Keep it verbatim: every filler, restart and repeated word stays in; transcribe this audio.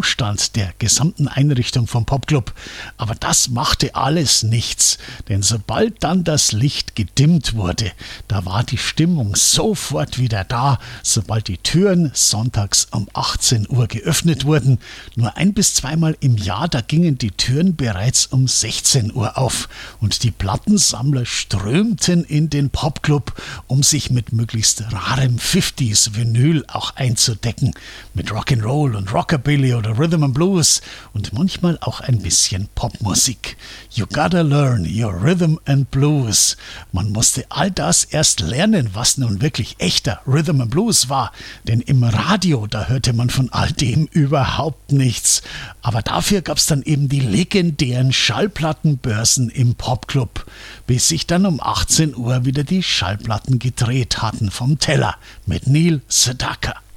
Zustand der gesamten Einrichtung vom Popclub. Aber das machte alles nichts, denn sobald dann das Licht gedimmt wurde, da war die Stimmung sofort wieder da, sobald die Türen sonntags um achtzehn Uhr geöffnet wurden. Nur ein- bis zweimal im Jahr, da gingen die Türen bereits um sechzehn Uhr auf und die Plattensammler strömten in den Popclub, um sich mit möglichst rarem fünfziger-Vinyl auch einzudecken, mit Rock'n'Roll und Rockabilly oder Rhythm and Blues und manchmal auch ein bisschen Popmusik. You gotta learn your Rhythm and Blues. Man musste all das erst lernen, was nun wirklich echter Rhythm and Blues war, denn im Radio, da hörte man von all dem überhaupt nichts. Aber dafür gab's dann eben die legendären Schallplattenbörsen im Popclub, bis sich dann um achtzehn Uhr wieder die Schallplatten gedreht hatten vom Teller mit Neil Sedaka.